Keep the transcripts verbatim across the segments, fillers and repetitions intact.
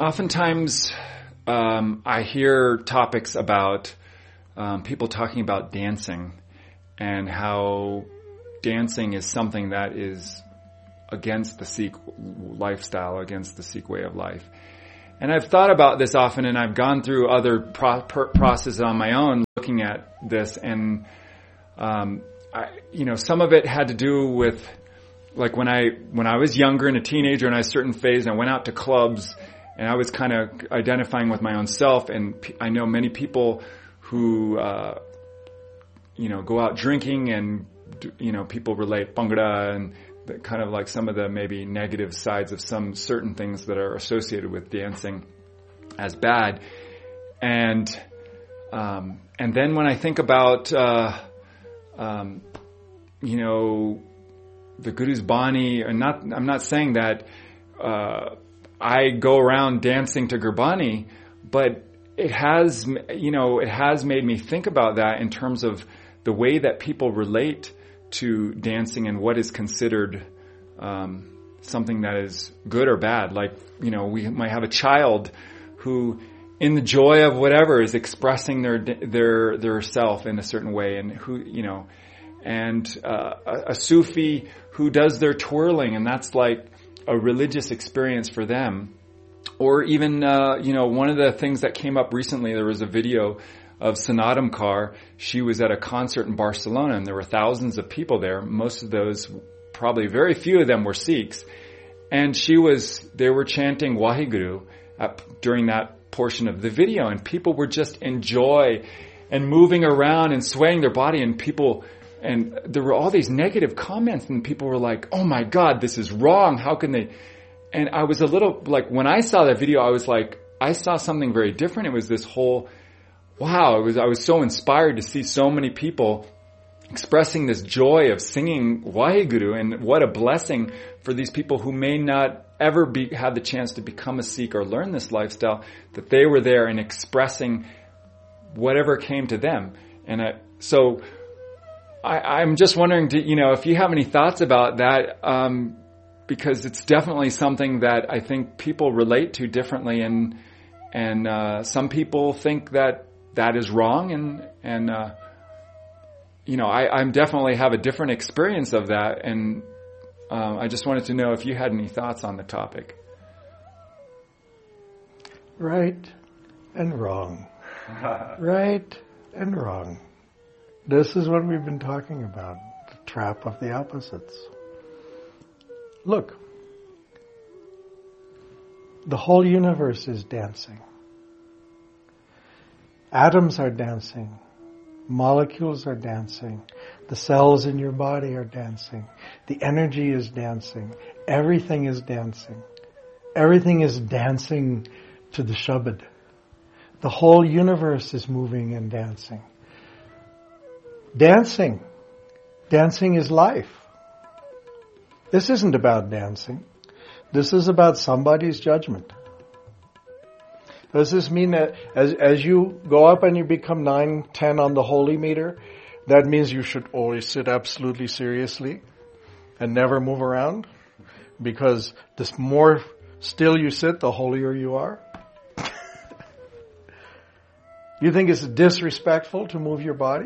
oftentimes um, I hear topics about um, people talking about dancing and how dancing is something that is against the Sikh lifestyle, against the Sikh way of life. And I've thought about this often, and I've gone through other pro- per- processes on my own looking at this, and um, I, you know, some of it had to do with, like when I when I was younger and a teenager, and I was a certain phase, and I went out to clubs, and I was kind of identifying with my own self. And p- I know many people who, uh, you know, go out drinking, and you know, people relate Bhangra and the, kind of like some of the maybe negative sides of some certain things that are associated with dancing as bad. And um, and then when I think about, uh, um, you know, the Guru's Bani, and not, I'm not saying that uh, I go around dancing to Gurbani, but it has, you know, it has made me think about that in terms of the way that people relate to dancing and what is considered um, something that is good or bad. Like, you know, we might have a child who, in the joy of whatever, is expressing their their their self in a certain way, and who, you know, and uh, a, a Sufi who does their twirling, and that's like a religious experience for them. Or even, uh, you know, one of the things that came up recently, there was a video of Sanadam Kaur. She was at a concert in Barcelona, and there were thousands of people there. Most of those, probably very few of them, were Sikhs. And she was, they were chanting Waheguru at, during that portion of the video, and people were just enjoy and moving around and swaying their body, and people, and there were all these negative comments, and people were like, oh my God, this is wrong. How can they? And I was a little, like, when I saw that video, I was like, I saw something very different. It was this whole, wow, it was, I was so inspired to see so many people expressing this joy of singing Waheguru, and what a blessing for these people who may not ever be, have the chance to become a Sikh or learn this lifestyle, that they were there and expressing whatever came to them. And I, so I, I'm just wondering, do, you know, if you have any thoughts about that, um, because it's definitely something that I think people relate to differently, and and uh, some people think that that is wrong, and and uh, you know, I I'm definitely have a different experience of that, and uh, I just wanted to know if you had any thoughts on the topic. Right and wrong. Right and wrong. This is what we've been talking about, the trap of the opposites. Look, the whole universe is dancing. Atoms are dancing. Molecules are dancing. The cells in your body are dancing. The energy is dancing. Everything is dancing. Everything is dancing to the Shabad. The whole universe is moving and dancing. Dancing. Dancing is life. This isn't about dancing. This is about somebody's judgment. Does this mean that as as you go up and you become nine, ten on the holy meter, that means you should always sit absolutely seriously and never move around? Because the more still you sit, the holier you are? You think it's disrespectful to move your body?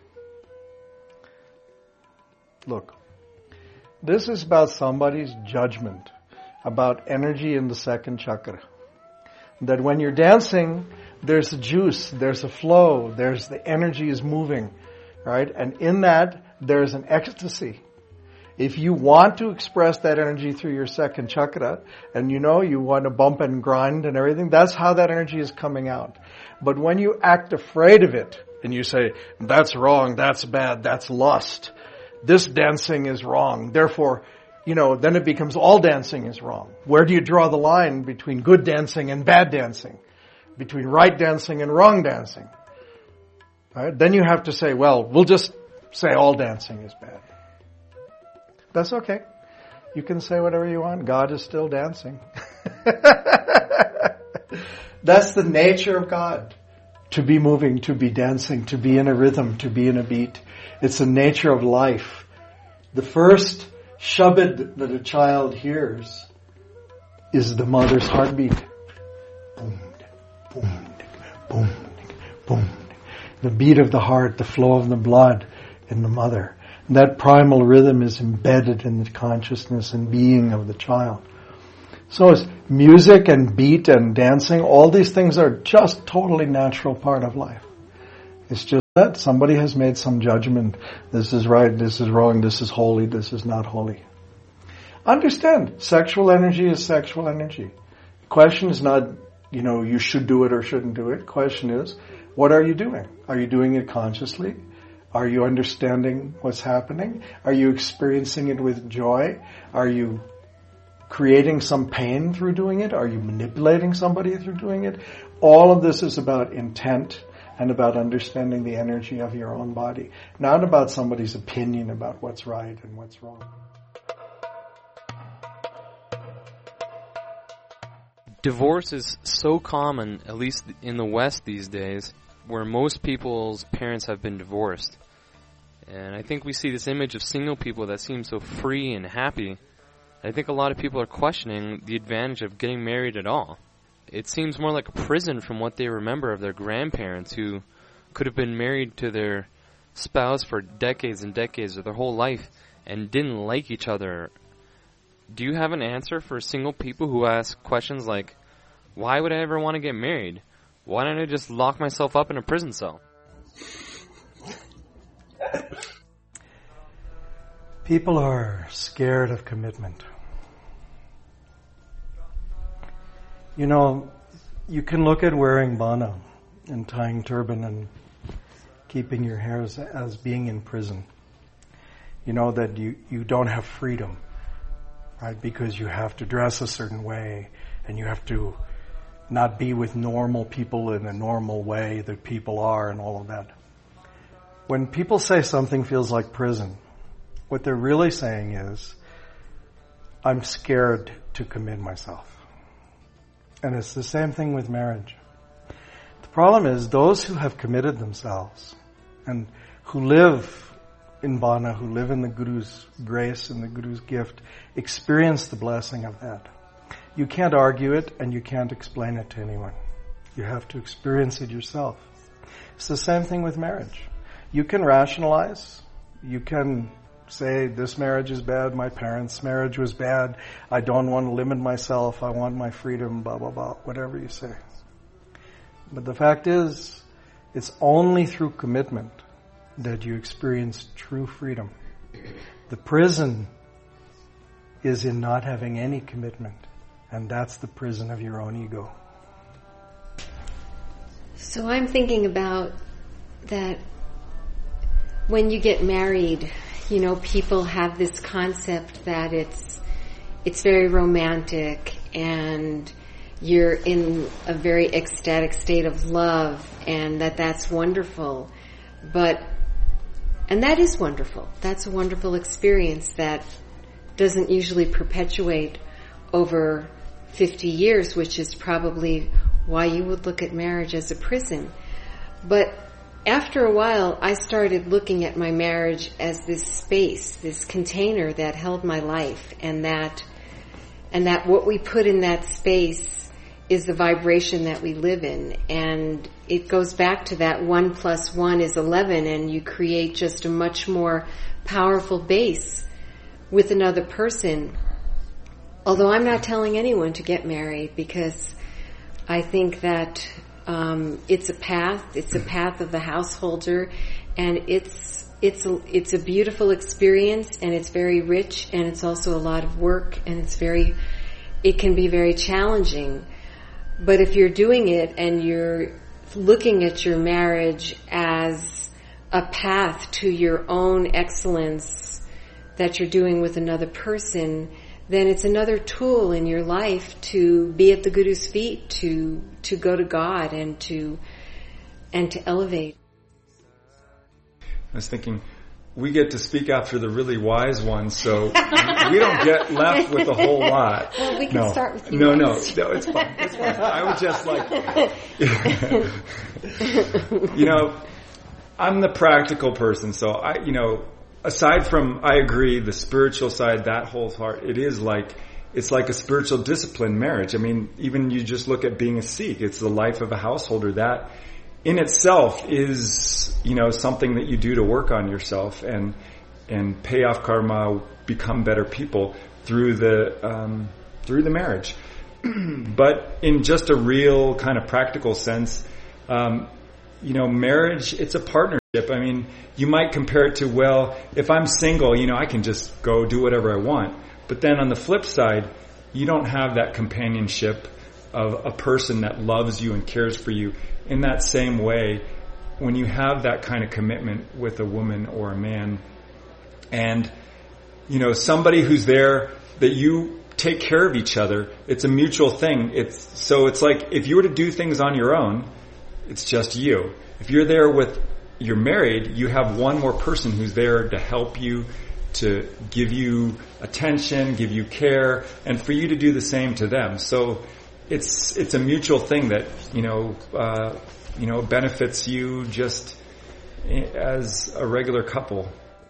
Look, this is about somebody's judgment about energy in the second chakra. That when you're dancing, there's a juice, there's a flow, there's the energy is moving, right? And in that, there's an ecstasy. If you want to express that energy through your second chakra, and you know you want to bump and grind and everything, that's how that energy is coming out. But when you act afraid of it, and you say, that's wrong, that's bad, that's lust, this dancing is wrong, therefore, you know, then it becomes all dancing is wrong. Where do you draw the line between good dancing and bad dancing? Between right dancing and wrong dancing? Right? Then you have to say, well, we'll just say all dancing is bad. That's okay. You can say whatever you want. God is still dancing. That's the nature of God. To be moving, to be dancing, to be in a rhythm, to be in a beat. It's the nature of life. The first Shabad that a child hears is the mother's heartbeat. the beat of the heart, the flow of the blood in the mother. And that primal rhythm is embedded in the consciousness and being of the child. So it's music and beat and dancing, all these things are just totally natural part of life. It's just that somebody has made some judgment. This is right, this is wrong, this is holy, this is not holy. Understand, sexual energy is sexual energy. The question is not, you know, you should do it or shouldn't do it. The question is, what are you doing? Are you doing it consciously? Are you understanding what's happening? Are you experiencing it with joy? Are you creating some pain through doing it? Are you manipulating somebody through doing it? All of this is about intent and about understanding the energy of your own body, not about somebody's opinion about what's right and what's wrong. Divorce is so common, at least in the West these days, where most people's parents have been divorced. And I think we see this image of single people that seem so free and happy. I think a lot of people are questioning the advantage of getting married at all. It seems more like a prison from what they remember of their grandparents who could have been married to their spouse for decades and decades of their whole life and didn't like each other. Do you have an answer for single people who ask questions like, why would I ever want to get married? Why don't I just lock myself up in a prison cell? People are scared of commitment. You know, you can look at wearing bana and tying turban and keeping your hair as, as being in prison. You know that you, you don't have freedom, right? Because you have to dress a certain way and you have to not be with normal people in a normal way that people are and all of that. When people say something feels like prison, what they're really saying is, I'm scared to commit myself. And it's the same thing with marriage. The problem is those who have committed themselves and who live in bana, who live in the Guru's grace and the Guru's gift, experience the blessing of that. You can't argue it and you can't explain it to anyone. You have to experience it yourself. It's the same thing with marriage. You can rationalize. You can say, this marriage is bad, my parents' marriage was bad, I don't want to limit myself, I want my freedom, blah, blah, blah, whatever you say. But the fact is, it's only through commitment that you experience true freedom. The prison is in not having any commitment, and that's the prison of your own ego. So I'm thinking about that when you get married, you know, people have this concept that it's it's very romantic and you're in a very ecstatic state of love and that that's wonderful. But, and that is wonderful. That's a wonderful experience that doesn't usually perpetuate over fifty years, which is probably why you would look at marriage as a prison. But after a while, I started looking at my marriage as this space, this container that held my life, and that, and that what we put in that space is the vibration that we live in. And it goes back to that one plus one is eleven, and you create just a much more powerful base with another person. Although I'm not telling anyone to get married, because I think that Um, it's a path. It's a path of the householder, and it's it's a, it's a beautiful experience, and it's very rich, and it's also a lot of work, and it's very it can be very challenging. But if you're doing it and you're looking at your marriage as a path to your own excellence that you're doing with another person, then it's another tool in your life to be at the Guru's feet, to to go to God and to and to elevate. I was thinking, we get to speak after the really wise ones, so we don't get left with a whole lot. Well, we can no. start with you. No, no, no, it's fine. It's fine. I would just like, you know, I'm the practical person, so I, you know, aside from, I agree, the spiritual side, that whole part, it is like, it's like a spiritual discipline marriage. I mean, even you just look at being a Sikh, it's the life of a householder. That in itself is, you know, something that you do to work on yourself and and pay off karma, become better people through the um, through the marriage. But in just a real kind of practical sense, um, you know, marriage, it's a partnership. I mean, you might compare it to, well, if I'm single, you know, I can just go do whatever I want. But then on the flip side, you don't have that companionship of a person that loves you and cares for you in that same way when you have that kind of commitment with a woman or a man. And, you know, somebody who's there that you take care of each other. It's a mutual thing. It's so it's like if you were to do things on your own, it's just you. If you're there with, you're married, you have one more person who's there to help you, to give you attention, give you care, and for you to do the same to them. So it's it's a mutual thing that, you know, uh, you know, benefits you just as a regular couple.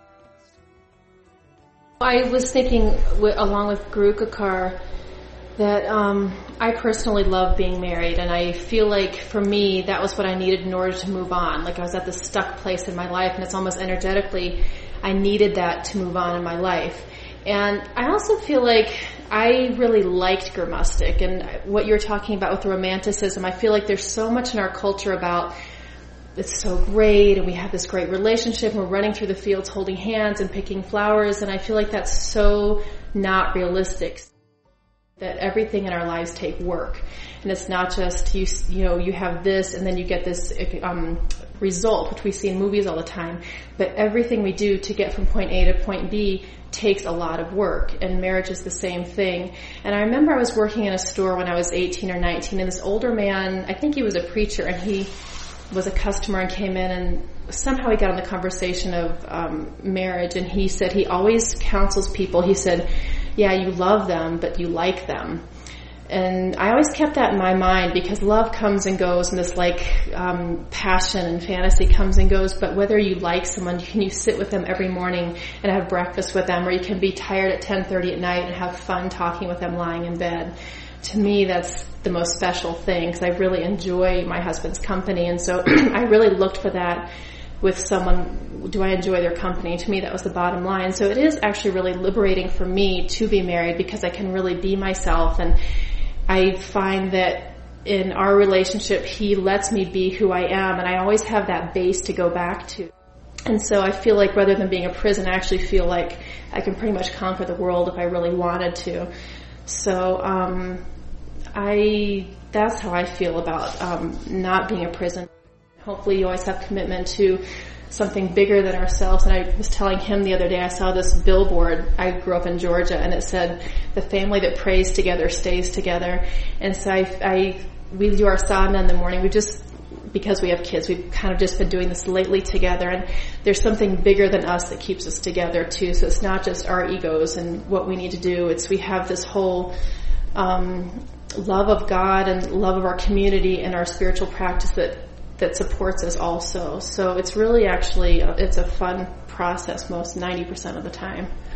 I was thinking, w- along with Guru Kakar, that um, I personally love being married, and I feel like for me that was what I needed in order to move on. Like I was at this stuck place in my life, and it's almost energetically I needed that to move on in my life. And I also feel like I really liked Gurmustic, and what you're talking about with the romanticism, I feel like there's so much in our culture about it's so great and we have this great relationship and we're running through the fields holding hands and picking flowers, and I feel like that's so not realistic. That everything in our lives take work, and it's not just you you know you have this and then you get this um, result, which we see in movies all the time, but everything we do to get from point A to point B takes a lot of work, and marriage is the same thing. And I remember I was working in a store when I was eighteen or nineteen, and this older man, I think he was a preacher, and he was a customer and came in, and somehow he got on the conversation of um, marriage, and he said he always counsels people. He said, yeah, you love them, but you like them. And I always kept that in my mind, because love comes and goes, and this like um, passion and fantasy comes and goes, but whether you like someone, can you sit with them every morning and have breakfast with them, or you can be tired at ten thirty at night and have fun talking with them lying in bed. To me, that's the most special thing, because I really enjoy my husband's company, and so I really looked for that with someone. Do I enjoy their company? To me, that was the bottom line. So it is actually really liberating for me to be married, because I can really be myself, and I find that in our relationship, he lets me be who I am, and I always have that base to go back to. And so I feel like rather than being a prison, I actually feel like I can pretty much conquer the world if I really wanted to. So um, I that's how I feel about um, not being a prison. Hopefully you always have commitment to something bigger than ourselves. And I was telling him the other day, I saw this billboard. I grew up in Georgia, and it said, the family that prays together stays together. And so I, I we do our sadhana in the morning. We just, because we have kids, we've kind of just been doing this lately together, and there's something bigger than us that keeps us together too. So it's not just our egos and what we need to do. It's we have this whole um, love of God and love of our community and our spiritual practice that that supports us also. So it's really actually, it's a fun process most ninety percent of the time.